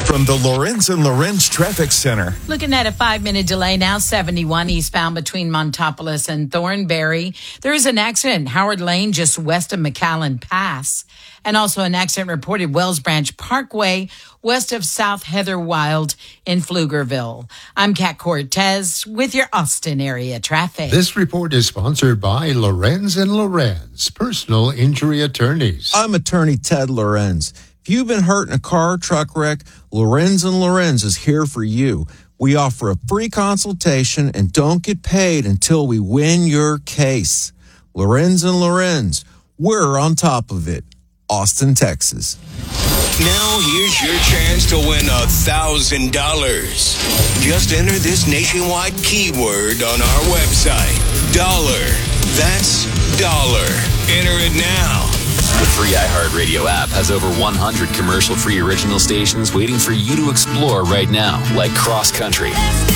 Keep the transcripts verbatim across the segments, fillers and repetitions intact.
From the Lorenz and Lorenz Traffic Center. Looking at a five-minute delay now, seventy-one eastbound between Montopolis and Thornberry. There is an accident, Howard Lane, just west of McAllen Pass. And also an accident reported Wells Branch Parkway, west of South Heather Wild in Pflugerville. I'm Kat Cortez with your Austin area traffic. This report is sponsored by Lorenz and Lorenz, personal injury attorneys. I'm attorney Ted Lorenz. If you've been hurt in a car or truck wreck, Lorenz and Lorenz is here for you. We offer a free consultation and don't get paid until we win your case. Lorenz and Lorenz, we're on top of it. Austin, Texas. Now here's your chance to win a thousand dollars. Just enter this nationwide keyword on our website. Dollar. That's dollar. Enter it now. The free iHeartRadio app has over one hundred commercial-free original stations waiting for you to explore right now, like Cross Country.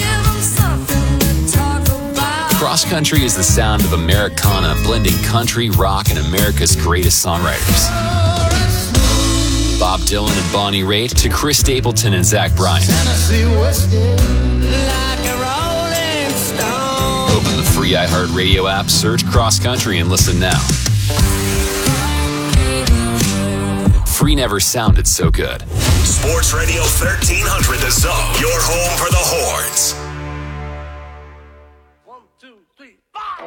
Cross Country is the sound of Americana, blending country, rock, and America's greatest songwriters. Bob Dylan and Bonnie Raitt to Chris Stapleton and Zach Bryan. Open the free iHeartRadio app, search Cross Country, and listen now. Free never sounded so good. Sports Radio thirteen hundred The Zone, your home for the Horns. One, two, three, five.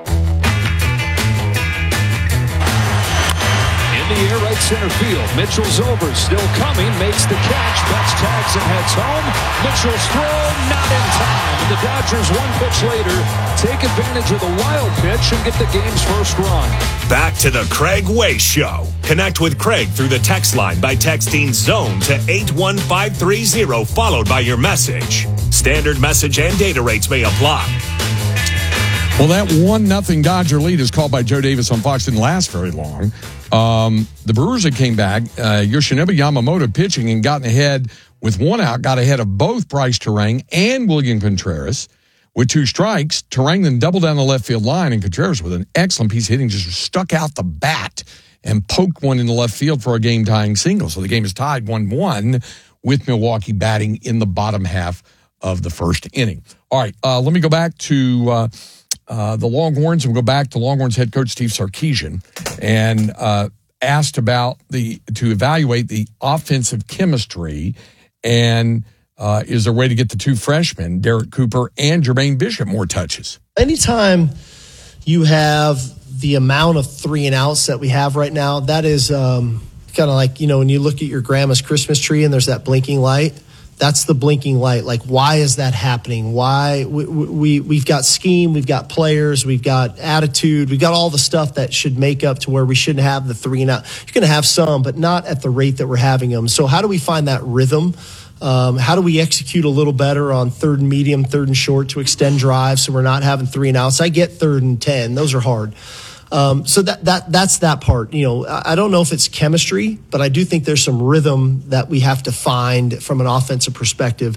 In the air, right center field. Mitchell's over, still coming, makes the catch. Betts tags and heads home. Mitchell's throw, not in time. And the Dodgers, one pitch later, take advantage of the wild pitch and get the game's first run. Back to the Craig Way Show. Connect with Craig through the text line by texting ZONE to eight one five three zero, followed by your message. Standard message and data rates may apply. Well, that one nothing Dodger lead is called by Joe Davis on Fox didn't last very long. Um, the Brewers that came back, uh, Yoshinobu Yamamoto pitching and gotten ahead with one out, got ahead of both Bryce Terang and William Contreras. With two strikes, Terang then doubled down the left field line, and Contreras with an excellent piece of hitting just stuck out the bat and poked one in the left field for a game-tying single. So the game is tied one one with Milwaukee batting in the bottom half of the first inning. All right, uh, let me go back to uh, uh, the Longhorns and we'll go back to Longhorns head coach Steve Sarkisian and uh, asked about the to evaluate the offensive chemistry and uh, is there a way to get the two freshmen, Derek Cooper and Jermaine Bishop, more touches? Anytime you have the amount of three and outs that we have right now, that is um, kind of like, you know, when you look at your grandma's Christmas tree and there's that blinking light, that's the blinking light. Like, why is that happening? Why we, we, we've got scheme, we've got players, we've got attitude, we've got all the stuff that should make up to where we shouldn't have the three and out. You're going to have some, but not at the rate that we're having them. So how do we find that rhythm? Um, how do we execute a little better on third and medium, third and short to extend drives so we're not having three and outs? I get third and ten. Those are hard. Um, so that that that's that part. You know, I don't know if it's chemistry, but I do think there's some rhythm that we have to find from an offensive perspective.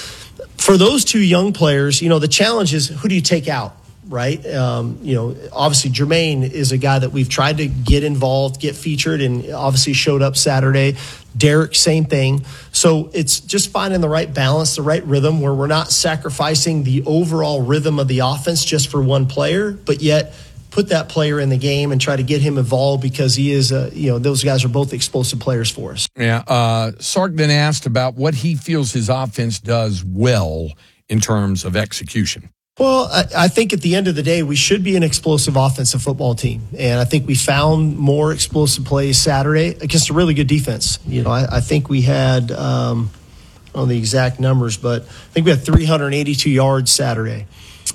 For those two young players, you know, the challenge is who do you take out, right? Um, you know, obviously Jermaine is a guy that we've tried to get involved, get featured, and obviously showed up Saturday. Derek, same thing. So it's just finding the right balance, the right rhythm where we're not sacrificing the overall rhythm of the offense just for one player, but yet put that player in the game and try to get him involved because he is, uh, you know, those guys are both explosive players for us. Yeah. Uh, Sark then asked about what he feels his offense does well in terms of execution. Well, I, I think at the end of the day, we should be an explosive offensive football team. And I think we found more explosive plays Saturday against a really good defense. You know, I, I think we had, um, I don't know the exact numbers, but I think we had three hundred eighty-two yards Saturday.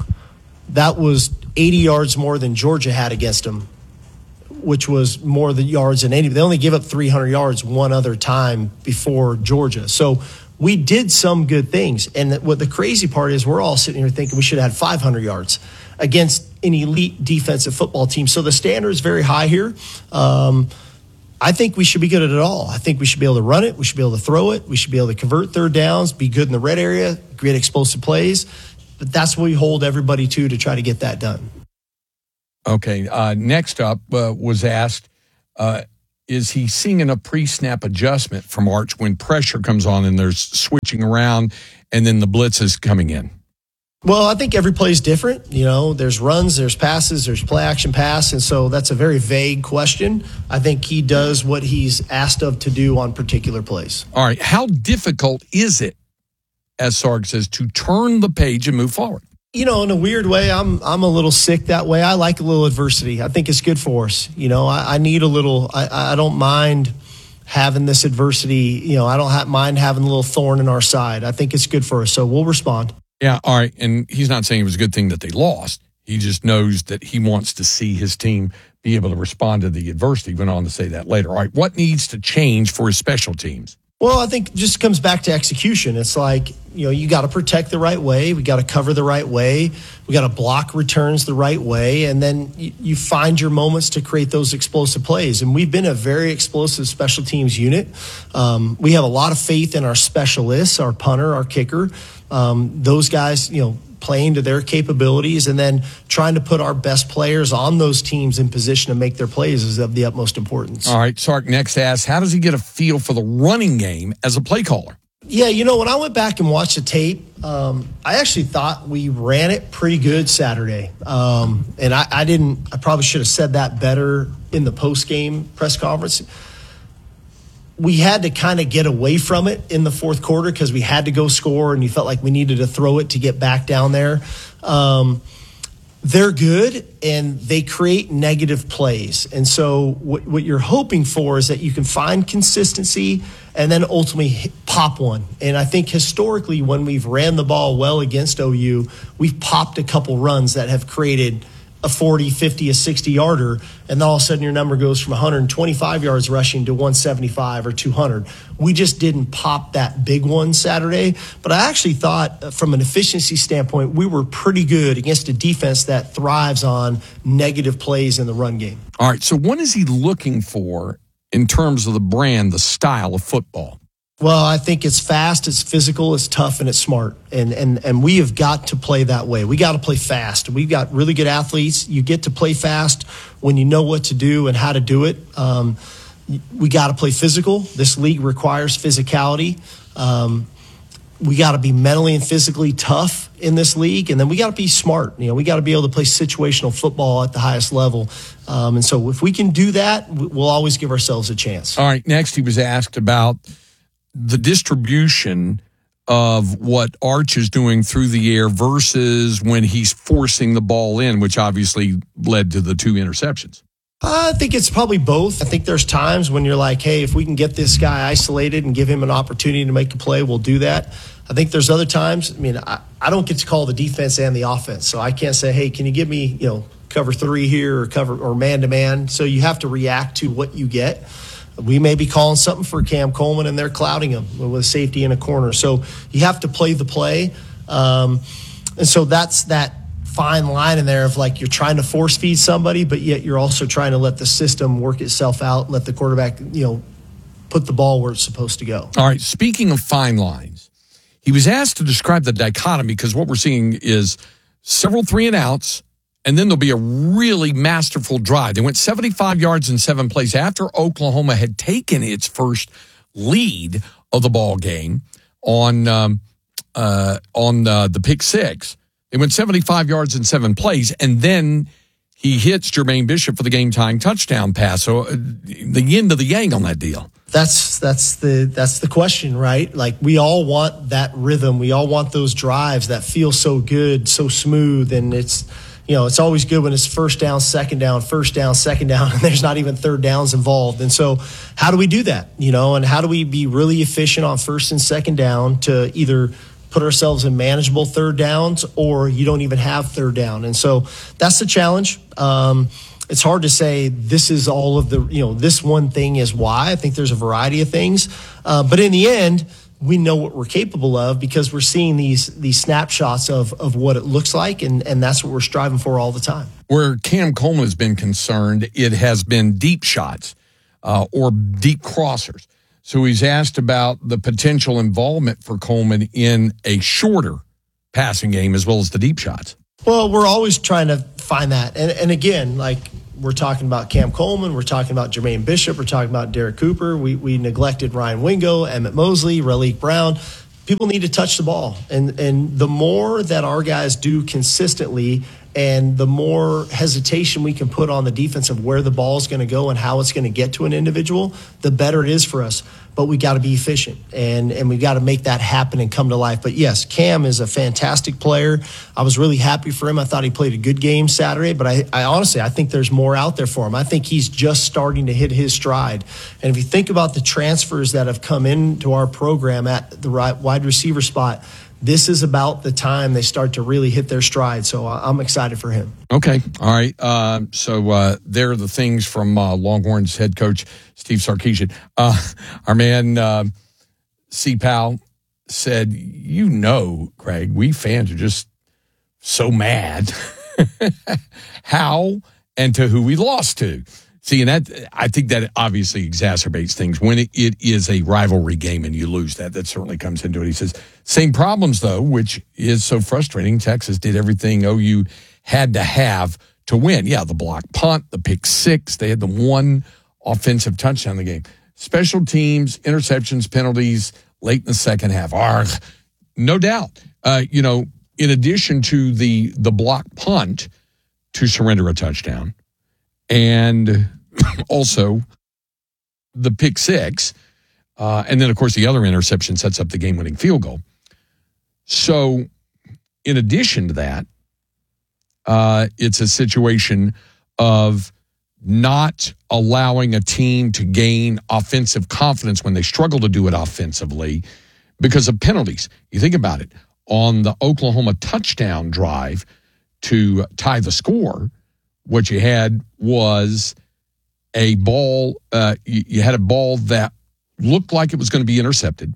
That was eighty yards more than Georgia had against them, which was more the yards than any. They only gave up three hundred yards one other time before Georgia. So we did some good things. And what the crazy part is, we're all sitting here thinking we should have had five hundred yards against an elite defensive football team. So the standard is very high here. Um, I think we should be good at it all. I think we should be able to run it. We should be able to throw it. We should be able to convert third downs, be good in the red area, create explosive plays. But that's what we hold everybody to to try to get that done. Okay. Uh, next up uh, was asked, uh, is he seeing a pre-snap adjustment from Arch when pressure comes on and there's switching around and then the blitz is coming in? Well, I think every play is different. You know, there's runs, there's passes, there's play action pass. And so that's a very vague question. I think he does what he's asked of to do on particular plays. All right. How difficult is it, as Sark says, to turn the page and move forward? You know, in a weird way, I'm I'm a little sick that way. I like a little adversity. I think it's good for us. You know, I, I need a little, I, I don't mind having this adversity. You know, I don't have, mind having a little thorn in our side. I think it's good for us. So we'll respond. Yeah, all right. And he's not saying it was a good thing that they lost. He just knows that he wants to see his team be able to respond to the adversity. He went on to say that later. All right, what needs to change for his special teams? Well, I think it just comes back to execution. It's like, you know, you got to protect the right way. We got to cover the right way. We got to block returns the right way. And then you, you find your moments to create those explosive plays. And we've been a very explosive special teams unit. Um, we have a lot of faith in our specialists, our punter, our kicker. Um, those guys, you know, playing to their capabilities and then trying to put our best players on those teams in position to make their plays is of the utmost importance. All right, Sark next asks, how does he get a feel for the running game as a play caller? Yeah, you know, when I went back and watched the tape, um, I actually thought we ran it pretty good Saturday. Um, and I, I didn't, I probably should have said that better in the post-game press conference. We had to kind of get away from it in the fourth quarter because we had to go score and you felt like we needed to throw it to get back down there. Um, they're good and they create negative plays. And so what, what you're hoping for is that you can find consistency and then ultimately hit, pop one. And I think historically when we've ran the ball well against O U, we've popped a couple runs that have created a forty, fifty, a sixty-yarder, and then all of a sudden your number goes from one hundred twenty-five yards rushing to one seventy-five or two hundred. We just didn't pop that big one Saturday. But I actually thought from an efficiency standpoint, we were pretty good against a defense that thrives on negative plays in the run game. All right, so what is he looking for in terms of the brand, the style of football? Well, I think it's fast, it's physical, it's tough, and it's smart. And and and we have got to play that way. We got to play fast. We've got really good athletes. You get to play fast when you know what to do and how to do it. Um, we got to play physical. This league requires physicality. Um, we got to be mentally and physically tough in this league. And then we got to be smart. You know, we got to be able to play situational football at the highest level. Um, and so if we can do that, we'll always give ourselves a chance. All right, next he was asked about the distribution of what Arch is doing through the air versus when he's forcing the ball in, which obviously led to the two interceptions. I think it's probably both. I think there's times when you're like, hey, if we can get this guy isolated and give him an opportunity to make a play, we'll do that. I think there's other times, I mean, I, I don't get to call the defense and the offense, so I can't say, hey, can you give me, you know, cover three here or cover or man-to-man? So you have to react to what you get. We may be calling something for Cam Coleman, and they're clouding him with a safety in a corner. So you have to play the play. Um, and so that's that fine line in there of like you're trying to force feed somebody, but yet you're also trying to let the system work itself out, let the quarterback, you know, put the ball where it's supposed to go. All right, speaking of fine lines, he was asked to describe the dichotomy because what we're seeing is several three and outs, and then there'll be a really masterful drive. They went seventy-five yards in seven plays after Oklahoma had taken its first lead of the ball game on um, uh, on uh, the pick six. They went seventy-five yards in seven plays, and then he hits Jermaine Bishop for the game-tying touchdown pass. So uh, the yin to the yang on that deal. That's that's the that's the question, right? Like we all want that rhythm. We all want those drives that feel so good, so smooth, and it's. You know, it's always good when it's first down, second down, first down, second down, and there's not even third downs involved. And so how do we do that? You know, and how do we be really efficient on first and second down to either put ourselves in manageable third downs or you don't even have third down? And so that's the challenge. Um, it's hard to say this is all of the, you know, this one thing is why. I think there's a variety of things. Uh, but in the end, we know what we're capable of because we're seeing these these snapshots of of what it looks like, and, and that's what we're striving for all the time. Where Cam Coleman has been concerned, it has been deep shots uh, or deep crossers. So he's asked about the potential involvement for Coleman in a shorter passing game as well as the deep shots. Well, we're always trying to find that. And, and again, like we're talking about Cam Coleman, we're talking about Jermaine Bishop, we're talking about Derek Cooper. We we neglected Ryan Wingo, Emmett Mosley, Raleek Brown. People need to touch the ball. And and the more that our guys do consistently, and the more hesitation we can put on the defense of where the ball is going to go and how it's going to get to an individual, the better it is for us. But we got to be efficient, and, and we got to make that happen and come to life. But yes, Cam is a fantastic player. I was really happy for him. I thought he played a good game Saturday, but I, I honestly, I think there's more out there for him. I think he's just starting to hit his stride. And if you think about the transfers that have come into our program at the right wide receiver spot, this is about the time they start to really hit their stride. So I'm excited for him. Okay. All right. Uh, so uh, there are the things from uh, Longhorns head coach Steve Sarkisian. Uh, our man uh, C. Powell said, you know, Craig, we fans are just so mad how and to who we lost to. See, and that, I think that obviously exacerbates things when it, it is a rivalry game and you lose that. That certainly comes into it. He says, same problems, though, which is so frustrating. Texas did everything O U had to have to win. Yeah, the block punt, the pick six. They had the one offensive touchdown in the game. Special teams, interceptions, penalties late in the second half. Arg, no doubt. Uh, you know, in addition to the the block punt to surrender a touchdown, and also the pick six. Uh, and then, of course, the other interception sets up the game-winning field goal. So, in addition to that, uh, it's a situation of not allowing a team to gain offensive confidence when they struggle to do it offensively because of penalties. You think about it. On the Oklahoma touchdown drive to tie the score, what you had was a ball, uh, you, you had a ball that looked like it was going to be intercepted,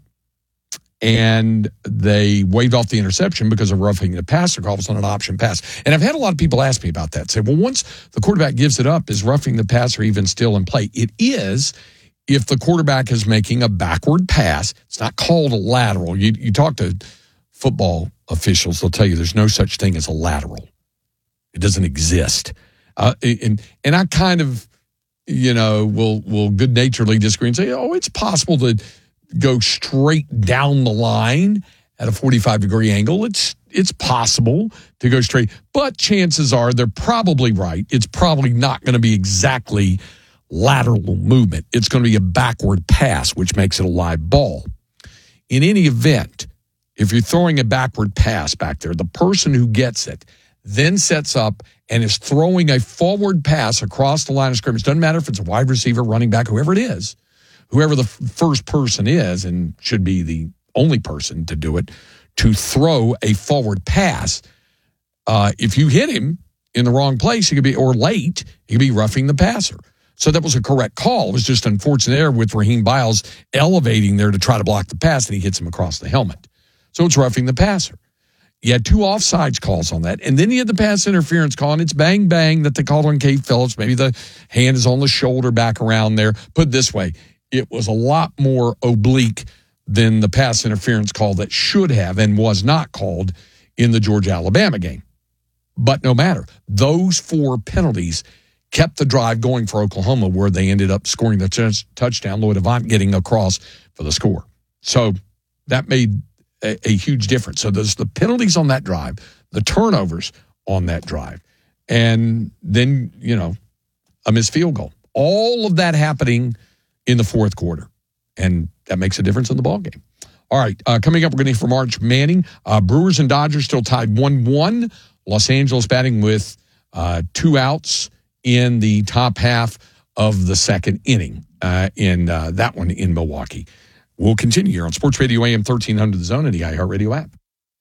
and they waved off the interception because of roughing the passer call. It was on an option pass. And I've had a lot of people ask me about that. Say, well, once the quarterback gives it up, is roughing the passer even still in play? It is if the quarterback is making a backward pass. It's not called a lateral. You, you talk to football officials, they'll tell you there's no such thing as a lateral. It doesn't exist. Uh, and and I kind of, you know, will will good-naturedly disagree and say, oh, it's possible to go straight down the line at a forty-five degree angle. It's it's possible to go straight, but chances are they're probably right. It's probably not going to be exactly lateral movement. It's going to be a backward pass, which makes it a live ball. In any event, if you're throwing a backward pass back there, the person who gets it then sets up and is throwing a forward pass across the line of scrimmage. Doesn't matter if it's a wide receiver, running back, whoever it is, whoever the f- first person is, and should be the only person to do it, to throw a forward pass. Uh, if you hit him in the wrong place, he could be, or late, he could be roughing the passer. So that was a correct call. It was just unfortunate there with Raheem Biles elevating there to try to block the pass, and he hits him across the helmet. So it's roughing the passer. You had two offsides calls on that. And then you had the pass interference call, and it's bang, bang that they called on Kate Phillips. Maybe the hand is on the shoulder back around there. Put it this way, it was a lot more oblique than the pass interference call that should have and was not called in the Georgia-Alabama game. But no matter, those four penalties kept the drive going for Oklahoma, where they ended up scoring the t- touchdown, Lloyd Avant getting across for the score. So that made A, a huge difference. So there's the penalties on that drive, the turnovers on that drive, and then, you know, a missed field goal. All of that happening in the fourth quarter, and that makes a difference in the ballgame. All right, uh, coming up, we're going to hear from Arch Manning. Uh, Brewers and Dodgers still tied one one. Los Angeles batting with uh, two outs in the top half of the second inning uh, in uh, that one in Milwaukee. We'll continue here on Sports Radio A M thirteen hundred, The Zone, and the iHeartRadio app.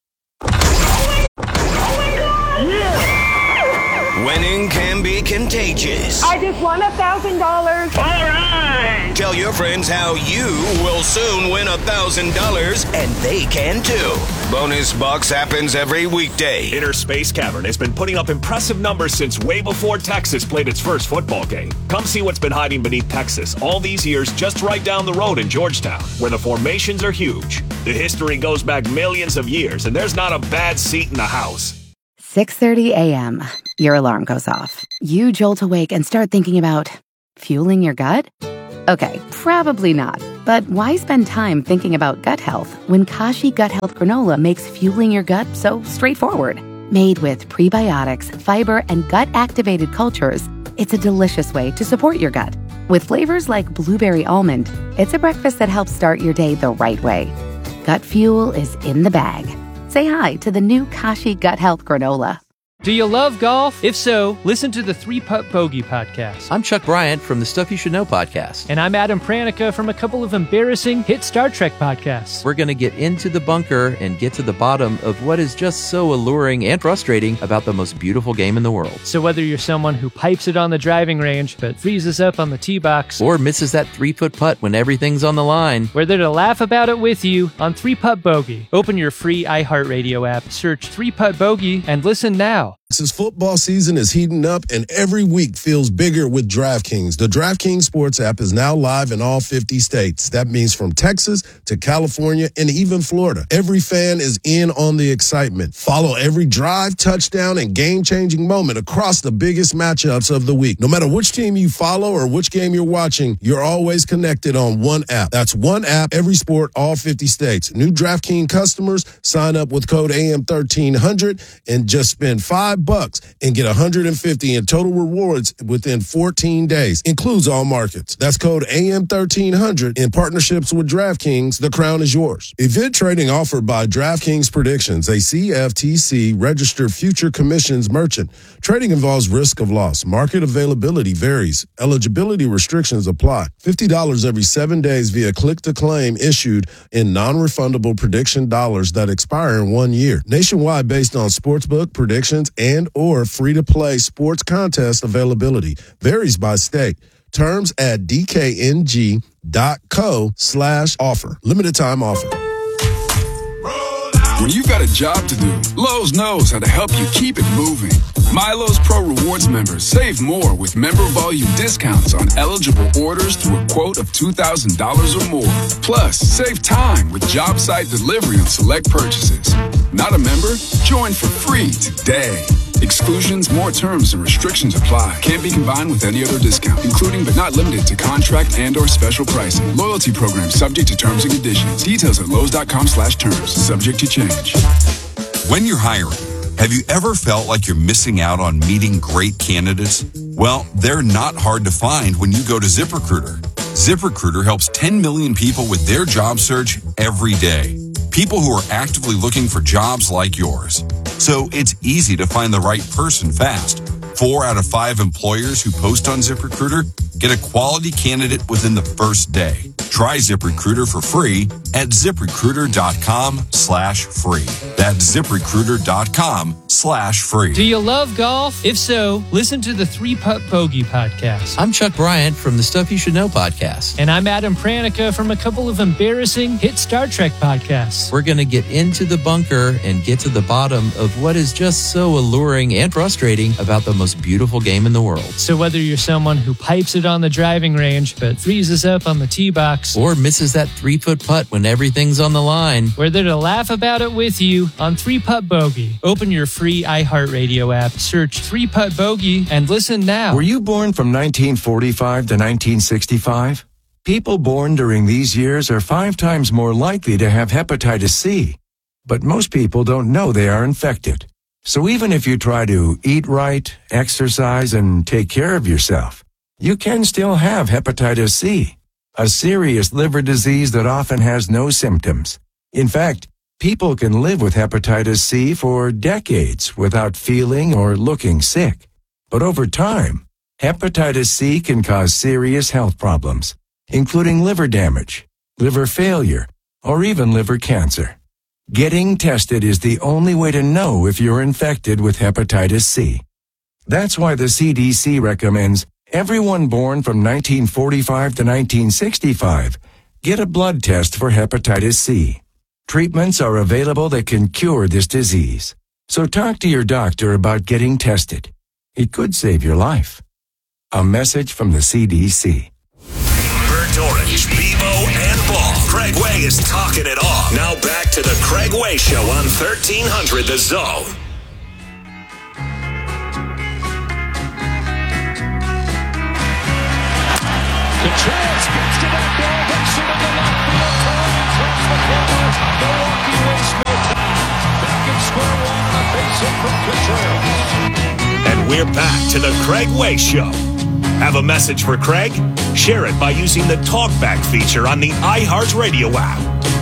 Winning can be contagious. I just won a thousand dollars. All right. Tell your friends how you will soon win a thousand dollars, and they can too. Bonus Bucks happens every weekday. Inner Space Cavern has been putting up impressive numbers since way before Texas played its first football game. Come see what's been hiding beneath Texas all these years, just right down the road in Georgetown, where the formations are huge. The history goes back millions of years, and there's not a bad seat in the house. six thirty a.m., your alarm goes off. You jolt awake and start thinking about fueling your gut? Okay, probably not. But why spend time thinking about gut health when Kashi Gut Health Granola makes fueling your gut so straightforward? Made with prebiotics, fiber, and gut-activated cultures, it's a delicious way to support your gut. With flavors like blueberry almond, it's a breakfast that helps start your day the right way. Gut fuel is in the bag. Say hi to the new Kashi Gut Health Granola. Do you love golf? If so, listen to the Three Putt Bogey podcast. I'm Chuck Bryant from the Stuff You Should Know podcast. And I'm Adam Pranica from a couple of embarrassing hit Star Trek podcasts. We're going to get into the bunker and get to the bottom of what is just so alluring and frustrating about the most beautiful game in the world. So whether you're someone who pipes it on the driving range but freezes up on the tee box, or misses that three-foot putt when everything's on the line, we're there to laugh about it with you on Three Putt Bogey. Open your free iHeartRadio app, search Three Putt Bogey, and listen now. Texas football season is heating up, and every week feels bigger with DraftKings. The DraftKings Sports app is now live in all fifty states. That means from Texas to California and even Florida. Every fan is in on the excitement. Follow every drive, touchdown, and game-changing moment across the biggest matchups of the week. No matter which team you follow or which game you're watching, you're always connected on one app. That's one app, every sport, all fifty states. New DraftKings customers sign up with code A M thirteen hundred and just spend five bucks and get one hundred fifty in total rewards within fourteen days. Includes all markets. That's code A M thirteen hundred in partnerships with DraftKings. The crown is yours. Event trading offered by DraftKings Predictions, a C F T C registered future commissions merchant. Trading involves risk of loss. Market availability varies. Eligibility restrictions apply. fifty dollars every seven days via click to claim issued in non-refundable prediction dollars that expire in one year. Nationwide based on sportsbook predictions and and or free-to-play sports contest availability. Varies by state. Terms at dkng.co slash offer. Limited time offer. When you've got a job to do, Lowe's knows how to help you keep it moving. Milo's Pro Rewards members save more with member volume discounts on eligible orders through a quote of two thousand dollars or more. Plus, save time with job site delivery on select purchases. Not a member? Join for free today. Exclusions, more terms, and restrictions apply. Can't be combined with any other discount, including but not limited to contract and or special pricing. Loyalty program subject to terms and conditions. Details at Lowe's.com slash terms. Subject to change. When you're hiring, have you ever felt like you're missing out on meeting great candidates? Well, they're not hard to find when you go to ZipRecruiter. ZipRecruiter helps ten million people with their job search every day. People who are actively looking for jobs like yours. So it's easy to find the right person fast. Four out of five employers who post on ZipRecruiter get a quality candidate within the first day. Try ZipRecruiter for free at ZipRecruiter.com slash free. That's ZipRecruiter.com slash free. Do you love golf? If so, listen to the Three Putt Bogey podcast. I'm Chuck Bryant from the Stuff You Should Know podcast. And I'm Adam Pranica from a couple of embarrassing hit Star Trek podcasts. We're going to get into the bunker and get to the bottom of what is just so alluring and frustrating about the most beautiful game in the world. So whether you're someone who pipes it on the driving range but freezes up on the tee box, or misses that three-foot putt when everything's on the line, we're there to laugh about it with you on Three Putt Bogey. Open your free iHeartRadio app, search Three Putt Bogey, and listen now. Were you born from nineteen forty-five to nineteen sixty-five? People born during these years are five times more likely to have hepatitis C. But most people don't know they are infected. So even if you try to eat right, exercise, and take care of yourself, you can still have hepatitis C, a serious liver disease that often has no symptoms. In fact, people can live with hepatitis C for decades without feeling or looking sick. But over time, hepatitis C can cause serious health problems, including liver damage, liver failure, or even liver cancer. Getting tested is the only way to know if you're infected with hepatitis C. That's why the C D C recommends everyone born from nineteen forty-five to nineteen sixty-five get a blood test for hepatitis C. Treatments are available that can cure this disease. So talk to your doctor about getting tested. It could save your life. A message from the C D C. Burnt Orange, Bebo, and Ball. Craig Way is talking it all. Now back to the Craig Way Show on thirteen hundred The Zone. chance. Gets to that ball. Hits it in the left field. Turning towards the corner. Milwaukee wastes no time. Back at square one on a base hit from Contreras. And we're back to the Craig Way Show. Have a message for Craig? Share it by using the TalkBack feature on the iHeartRadio app.